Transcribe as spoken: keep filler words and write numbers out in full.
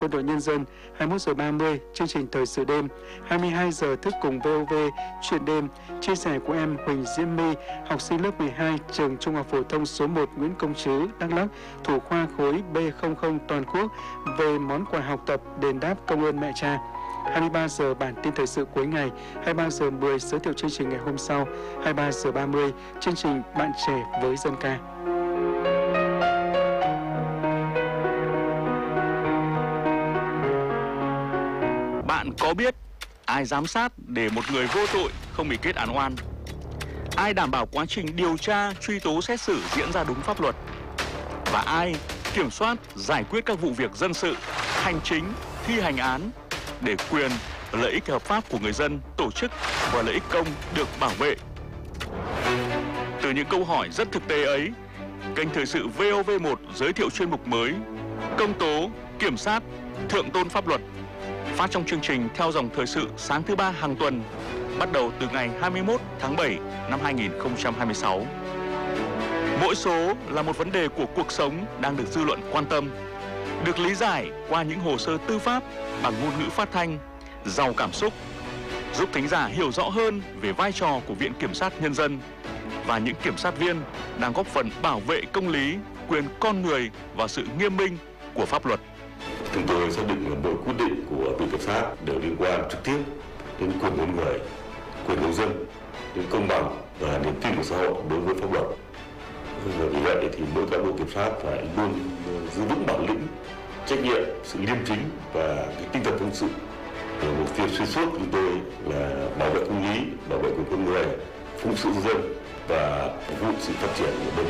Quân đội Nhân dân, hai mươi mốt giờ ba mươi, chương trình Thời sự đêm, hai mươi hai giờ thức cùng vê o vê, chuyện đêm, chia sẻ của em Huỳnh Diễm My, học sinh lớp mười hai, trường Trung học phổ thông số một Nguyễn Công Trứ, Đắk Lắk, thủ khoa khối B không không toàn quốc về món quà học tập đền đáp công ơn mẹ cha. hai mươi ba giờ bản tin thời sự cuối ngày, hai mươi ba giờ mười giới thiệu chương trình ngày hôm sau, hai mươi ba giờ ba mươi chương trình Bạn trẻ với dân ca. Bạn có biết ai giám sát để một người vô tội không bị kết án oan? Ai đảm bảo quá trình điều tra, truy tố, xét xử diễn ra đúng pháp luật? Và ai kiểm soát, giải quyết các vụ việc dân sự, hành chính, thi hành án để quyền, lợi ích hợp pháp của người dân, tổ chức và lợi ích công được bảo vệ? Từ những câu hỏi rất thực tế ấy, kênh Thời sự vê o vê một giới thiệu chuyên mục mới Công tố, Kiểm sát, Thượng tôn pháp luật, phát trong chương trình theo dòng thời sự sáng thứ ba hàng tuần, bắt đầu từ ngày hai mươi mốt tháng bảy năm hai nghìn không trăm hai mươi sáu. Mỗi số là một vấn đề của cuộc sống đang được dư luận quan tâm, được lý giải qua những hồ sơ tư pháp bằng ngôn ngữ phát thanh, giàu cảm xúc, giúp thính giả hiểu rõ hơn về vai trò của Viện Kiểm sát Nhân dân và những kiểm sát viên đang góp phần bảo vệ công lý, quyền con người và sự nghiêm minh của pháp luật. Chúng tôi xác định là mỗi quyết định của Viện Kiểm sát đều liên quan trực tiếp đến quyền con người, quyền công dân, đến công bằng và niềm tin của xã hội đối với pháp luật. Và vì vậy thì mỗi cán bộ kiểm sát phải luôn giữ vững bản lĩnh, trách nhiệm, sự liêm chính và cái tinh thần phụng sự. Mục tiêu xuyên suốt của chúng tôi là bảo vệ công lý, bảo vệ quyền con người, phụng sự nhân dân và phục vụ sự phát triển của bền